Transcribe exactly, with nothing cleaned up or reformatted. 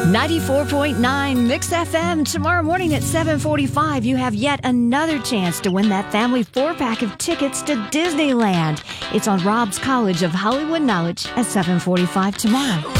ninety-four point nine Mix F M. Tomorrow morning at seven forty-five, you have yet another chance to win that family four-pack of tickets to Disneyland. It's on Rob's College of Hollywood Knowledge at seven forty-five tomorrow.